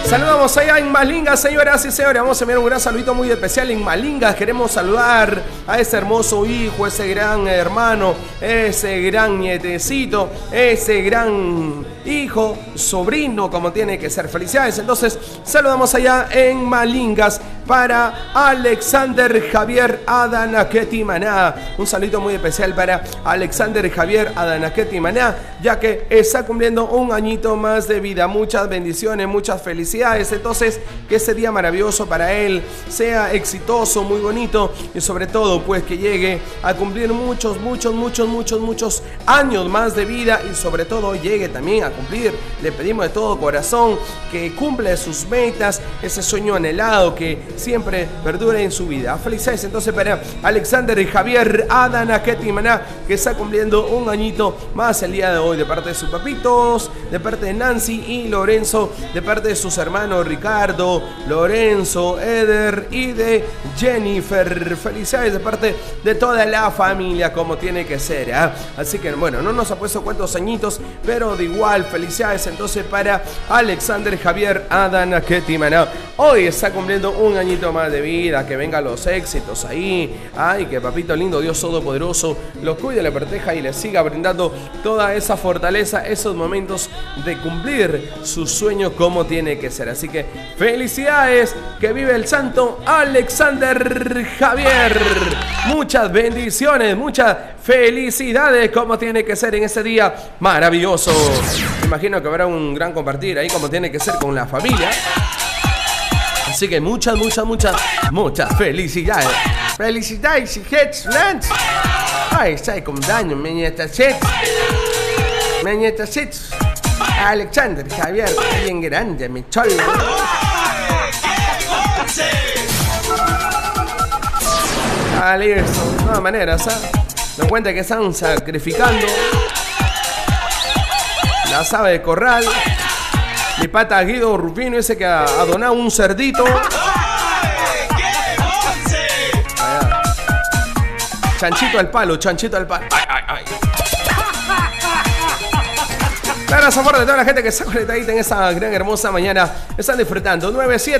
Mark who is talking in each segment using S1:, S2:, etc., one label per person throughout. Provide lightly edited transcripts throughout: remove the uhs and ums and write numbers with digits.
S1: Saludamos allá en Malingas, señoras y señores. Vamos a enviar un gran saludito muy especial en Malingas. Queremos saludar a ese hermoso hijo, ese gran hermano, ese gran nietecito, ese gran hijo, sobrino, como tiene que ser. Felicidades. Entonces, saludamos allá en Malingas para Alexander Javier Adanaqueti Maná. Un saludito muy especial para Alexander Javier Adanaqueti Maná, ya que está cumpliendo un añito más de vida. Muchas bendiciones, muchas felicidades. Entonces, que ese día maravilloso para él sea exitoso, muy bonito y sobre todo, pues que llegue a cumplir muchos años más de vida y sobre todo llegue también a cumplir. Le pedimos de todo corazón que cumpla sus metas, ese sueño anhelado que siempre perdure en su vida. Felicidades entonces para Alexander Javier Adanaqueti Maná, que está cumpliendo un añito más el día de hoy, de parte de sus papitos, de parte de Nancy y Lorenzo, de parte de sus hermanos Ricardo, Lorenzo, Eder y de Jennifer. Felicidades de parte de toda la familia, como tiene que ser, ¿eh? Así que bueno, no nos ha puesto cuántos añitos, pero de igual felicidades entonces para Alexander Javier Adanaqueti Maná. Hoy está cumpliendo un añito más de vida, que vengan los éxitos ahí. Ay, que papito lindo, Dios Todopoderoso los cuide, le proteja y le siga brindando toda esa fortaleza, esos momentos de cumplir sus sueños como tiene que ser. Así que felicidades, que vive el santo Alexander Javier. Muchas bendiciones, muchas felicidades como tiene que ser en ese día maravilloso. Me imagino que habrá un gran compartir ahí como tiene que ser con la familia. Así que muchas felicidades. Felicidades, hijos, Lance. Ay, está con daño, meñetacet. Alexander Javier, bien grande, mi cholo. Listo, de todas maneras, ¿eh? Me cuenta que están sacrificando las aves de corral. Mi pata Guido Rufino ese que ha donado un cerdito. Allá. Chanchito al palo. Ay. Gracias por toda la gente que está conectadita en esta gran hermosa mañana. Están disfrutando.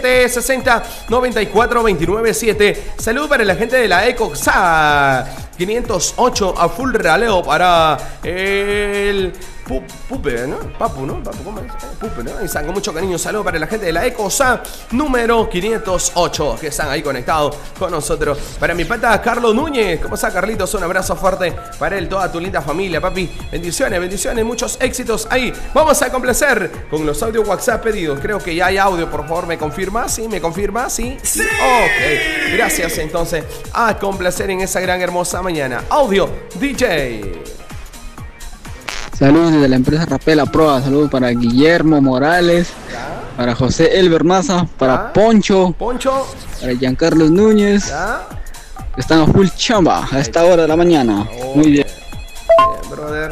S1: 9760-94-29-7. Salud para la gente de la ECOXA 508 a full raleo para el Pupe, ¿no? Papu, ¿no? Papu, ¿cómo es? Pupe, ¿no? Y con mucho cariño, saludo para la gente de la ECOSA número 508 que están ahí conectados con nosotros. Para mi pata Carlos Núñez, ¿cómo está, Carlitos? Un abrazo fuerte para él, toda tu linda familia, papi. Bendiciones, muchos éxitos ahí. Vamos a complacer con los audios WhatsApp pedidos. Creo que ya hay audio, por favor, ¿me confirma? ¿Sí? ¿Me confirma? ¿Sí? ¡Sí! Ok, gracias entonces. A complacer en esa gran hermosa mañana. Audio DJ.
S2: Saludos desde la empresa Rapela Proa. Saludos para Guillermo Morales, para José Elber Maza, para Poncho, para Giancarlos Núñez. Están a full chamba a esta hora de la mañana. Muy bien.
S1: Bien, brother.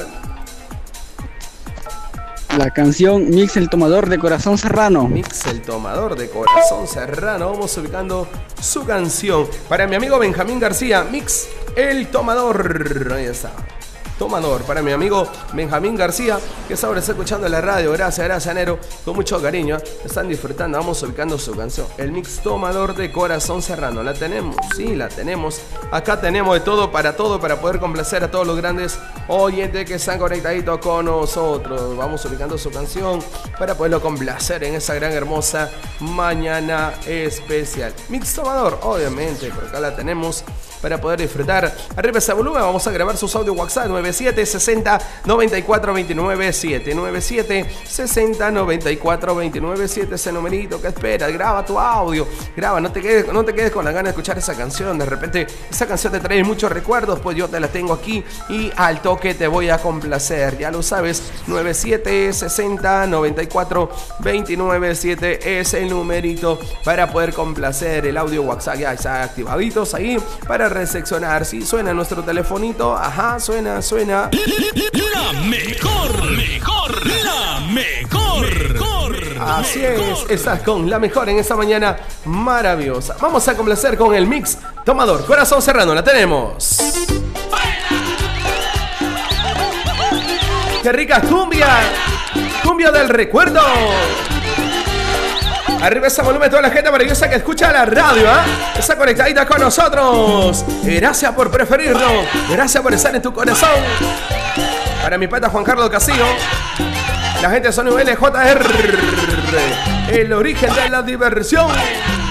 S2: La canción Mix el Tomador de Corazón Serrano.
S1: Mix el Tomador de Corazón Serrano. Vamos ubicando su canción. Para mi amigo Benjamín García, Mix el Tomador. Ahí está. Tomador, para mi amigo Benjamín García, que ahora está escuchando la radio. Gracias, Nero, con mucho cariño. Están disfrutando, vamos ubicando su canción. El Mix Tomador de Corazón Serrano. ¿La tenemos? Sí, la tenemos. Acá tenemos de todo para poder complacer a todos los grandes oyentes que están conectaditos con nosotros. Vamos ubicando su canción para poderlo complacer en esa gran hermosa mañana especial. Mix Tomador, obviamente, por acá la tenemos para poder disfrutar. Arriba ese volumen, vamos a grabar sus audios WhatsApp 9760-94-29-7 9760-94-29-7. Ese numerito que espera, graba tu audio, graba, no te quedes con la gana de escuchar esa canción. De repente esa canción te trae muchos recuerdos, pues yo te la tengo aquí y al toque te voy a complacer, ya lo sabes. 9760-94-29-7 es el numerito para poder complacer. El audio WhatsApp ya está activaditos ahí para recepcionar. Si suena nuestro telefonito, ajá, suena. La mejor. Así es, estás con la mejor en esta mañana maravillosa. Vamos a complacer con el Mix Tomador Corazón Serrano, la tenemos. ¡Qué rica cumbia! ¡Cumbia del recuerdo! Arriba ese volumen, toda la gente maravillosa que escucha la radio, está conectadita con nosotros. Gracias por preferirnos. Gracias por estar en tu corazón. Para mi pata Juan Carlos Castillo, la gente de Sonido LJR, el origen de la diversión.